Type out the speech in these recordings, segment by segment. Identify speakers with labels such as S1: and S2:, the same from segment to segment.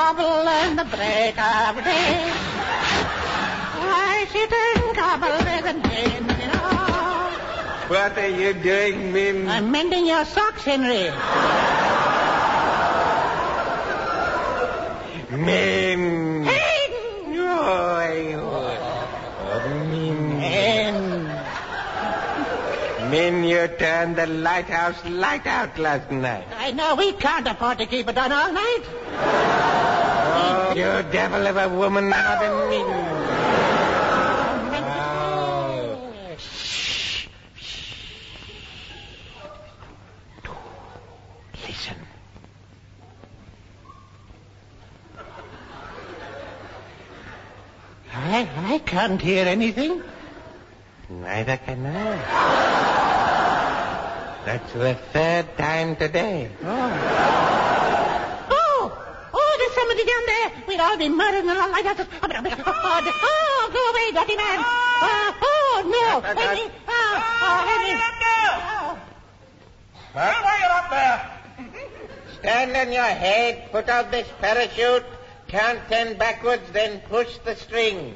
S1: cobble and the break of day. I sit and cobble with a name, you know.
S2: What are you doing, Min?
S1: I'm mending your socks, Henry.
S2: Min.
S1: Hey!
S2: Min. Min, you turned the lighthouse light out last night.
S1: I know we can't afford to keep it on all night.
S2: Oh, you devil of a woman, not a Min. Listen.
S1: I can't hear anything.
S2: Neither can I. That's the third time today.
S1: Oh, there's somebody down there. We'd all be murdered in the lighthouse. Oh, go away, dirty man. No. Henry. Henry.
S2: What?
S3: Why are you up there?
S2: Stand on your head, put out this parachute, count 10 backwards, then push the string.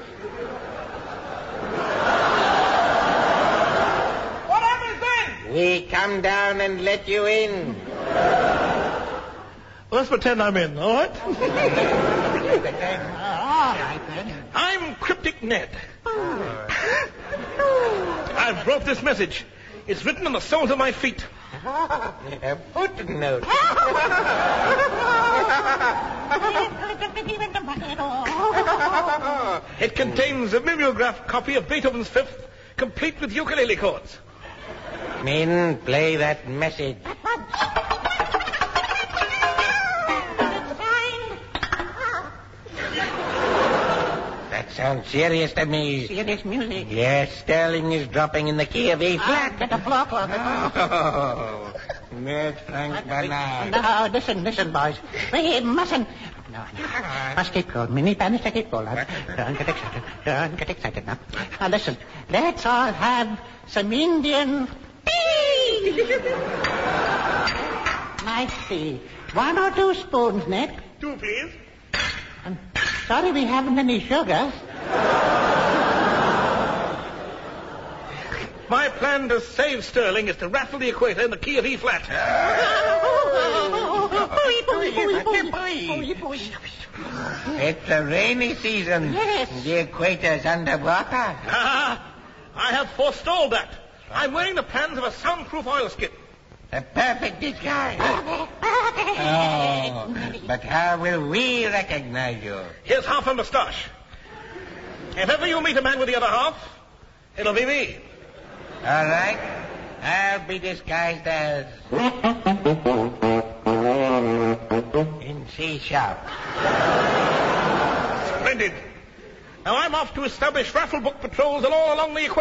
S3: What happens then?
S2: We come down and let you in.
S3: Let's pretend I'm in, all right?
S1: All right, then.
S3: I'm Cryptic Ned. I've wrote this message. It's written on the soles of my feet.
S2: A footnote.
S3: It contains a mimeograph copy of Beethoven's Fifth, complete with ukulele chords.
S2: Min, play that message. That sounds serious to me.
S1: Serious music.
S2: Yes, Sterling is dropping in the key of A flat.
S1: Get a floor cloth.
S2: Oh, Ned Frank Bernard.
S1: No, listen, boys. We mustn't. No. Must keep cool. Minnie Bannister, keep cool. Don't get excited. Don't get excited now. Now, listen. Let's all have some Indian tea. Nice tea. 1 or 2 spoons, Ned.
S3: 2, please.
S1: I'm sorry we haven't any sugar.
S3: My plan to save Sterling is to rattle the equator in the key of E flat.
S2: It's a rainy season.
S1: Yes.
S2: The equator's underwater.
S3: I have forestalled that. I'm wearing the plans of a soundproof oilskin.
S2: A perfect disguise. Oh, but how will we recognize you?
S3: Here's half a moustache. If ever you meet a man with the other half, it'll be me.
S2: All right. I'll be disguised as... in C sharp.
S3: Splendid. Now I'm off to establish raffle book patrols all along the equator.